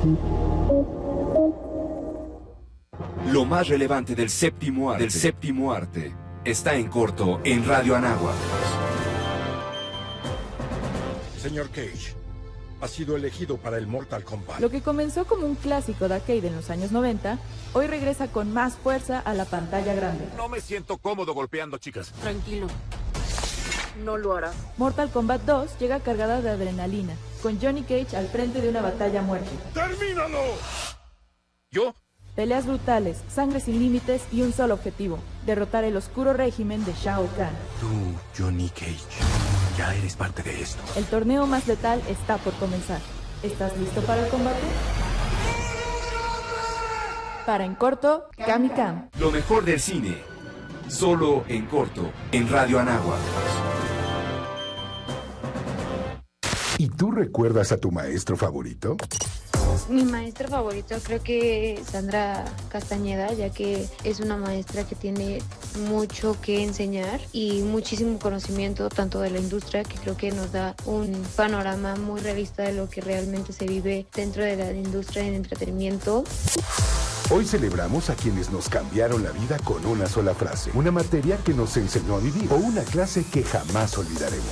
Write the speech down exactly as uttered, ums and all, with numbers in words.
Lo más relevante del séptimo arte, del séptimo arte está en corto en Radio Anáhuac. Señor Cage, ha sido elegido para el Mortal Kombat. Lo que comenzó como un clásico de arcade en los años noventa, hoy regresa con más fuerza a la pantalla grande. No me siento cómodo golpeando, chicas. Tranquilo, no lo hará. Mortal Kombat dos llega cargada de adrenalina, con Johnny Cage al frente de una batalla a muerte. ¡Termínalo! ¿Yo? Peleas brutales, sangre sin límites y un solo objetivo: derrotar el oscuro régimen de Shao Kahn. Tú, Johnny Cage, ya eres parte de esto. El torneo más letal está por comenzar. ¿Estás listo para el combate? Para En Corto, Kamikam. Lo mejor del cine, solo en corto en Radio Anáhuac. ¿Y tú recuerdas a tu maestro favorito? Mi maestro favorito creo que Sandra Castañeda, ya que es una maestra que tiene mucho que enseñar y muchísimo conocimiento tanto de la industria, que creo que nos da un panorama muy realista de lo que realmente se vive dentro de la industria del entretenimiento. Hoy celebramos a quienes nos cambiaron la vida con una sola frase, una materia que nos enseñó a vivir o una clase que jamás olvidaremos.